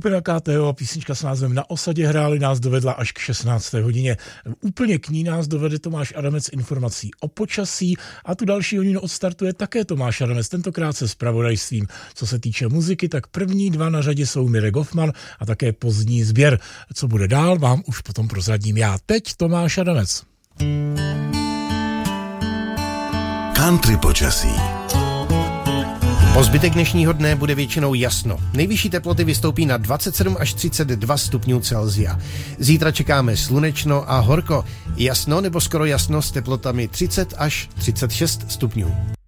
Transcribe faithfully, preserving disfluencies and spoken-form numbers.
Skupina K T O a písnička s názvem Na osadě hráli nás dovedla až k šestnácté hodině. Úplně k ní nás dovede Tomáš Adamec informací o počasí a tu další hodinu odstartuje také Tomáš Adamec, tentokrát se zpravodajstvím. Co se týče muziky, tak první dva na řadě jsou Mirek Hoffman a také Pozdní sběr. Co bude dál, vám už potom prozradím já. Teď Tomáš Adamec. Country počasí. Po zbytek dnešního dne bude většinou jasno. Nejvyšší teploty vystoupí na dvacet sedm až třicet dva stupňů Celsia. Zítra čekáme slunečno a horko. Jasno nebo skoro jasno s teplotami třicet až třicet šest stupňů.